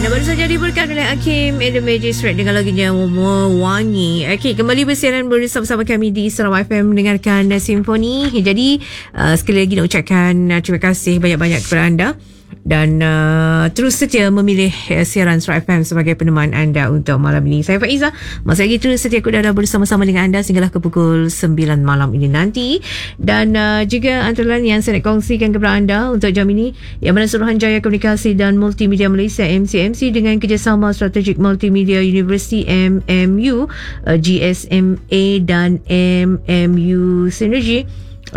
Anda baru saja diberkat oleh Hakim and the Magistrate dengan lagunya Mewangi. Okey, kembali bersiaran bersama kami di Sarawak FM mendengarkan Simfoni. Jadi sekali lagi nak ucapkan terima kasih banyak-banyak kepada anda dan terus setia memilih siaran Sarawak FM sebagai peneman anda untuk malam ini. Saya Faiza, masih lagi terus setia aku dah bersama-sama dengan anda sehinggalah ke pukul 9 malam ini nanti. Dan juga antara lain yang saya nak kongsikan kepada anda untuk jam ini, yang mana Suruhanjaya Komunikasi dan Multimedia Malaysia MCMC dengan kerjasama Strategic Multimedia University MMU, GSMA dan MMU Synergy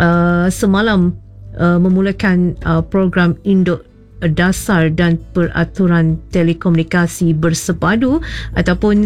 semalam memulakan program Induk Dasar dan Peraturan Telekomunikasi Bersepadu ataupun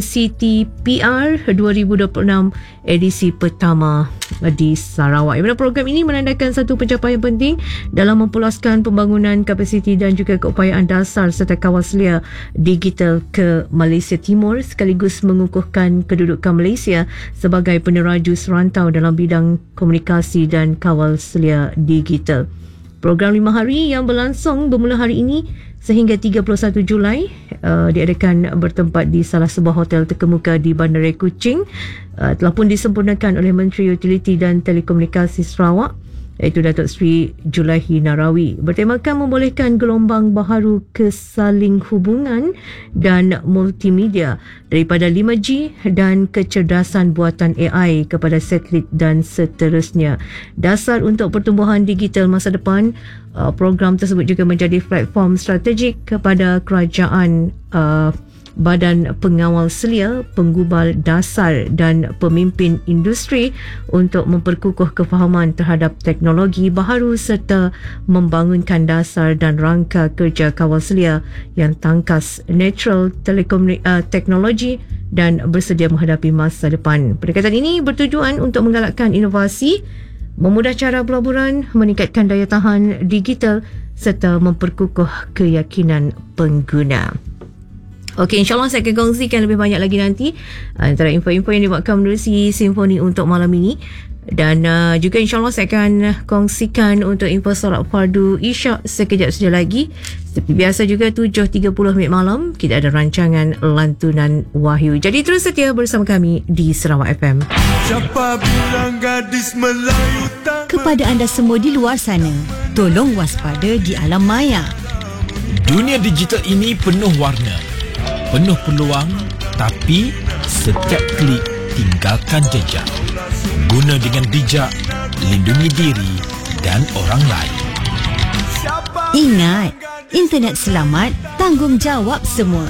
CTPR 2026 edisi pertama di Sarawak. Yang mana program ini menandakan satu pencapaian penting dalam mempulaskan pembangunan kapasiti dan juga keupayaan dasar serta kawal selia digital ke Malaysia Timur sekaligus mengukuhkan kedudukan Malaysia sebagai peneraju serantau dalam bidang komunikasi dan kawal selia digital. Program 5 hari yang berlangsung bermula hari ini sehingga 31 Julai diadakan bertempat di salah sebuah hotel terkemuka di Bandar Raya Kuching. Telah pun disempurnakan oleh Menteri Utiliti dan Telekomunikasi Sarawak iaitu Datuk Seri Julaihi Narawi, bertemakan membolehkan gelombang baharu kesaling hubungan dan multimedia daripada 5G dan kecerdasan buatan AI kepada satelit dan seterusnya. Dasar untuk pertumbuhan digital masa depan. Program tersebut juga menjadi platform strategik kepada kerajaan, Badan Pengawal Selia, Penggubal Dasar dan pemimpin industri untuk memperkukuh kefahaman terhadap teknologi baharu serta membangunkan dasar dan rangka kerja kawal selia yang tangkas neutral teknologi dan bersedia menghadapi masa depan. Pendekatan ini bertujuan untuk menggalakkan inovasi, memudah cara pelaburan, meningkatkan daya tahan digital serta memperkukuh keyakinan pengguna. Okey, insyaAllah saya akan kongsikan lebih banyak lagi nanti antara info-info yang dibuatkan menerusi Simfoni untuk malam ini. Dan juga insyaAllah saya akan kongsikan untuk info solat fardu Isyak sekejap saja lagi. Seperti biasa juga 7.30 malam kita ada rancangan Lantunan Wahyu. Jadi terus setia bersama kami di Sarawak FM. Kepada anda semua di luar sana, tolong waspada di alam maya. Dunia digital ini penuh warna, penuh peluang, tapi setiap klik tinggalkan jejak. Guna dengan bijak, lindungi diri dan orang lain. Ingat, internet selamat, tanggungjawab semua.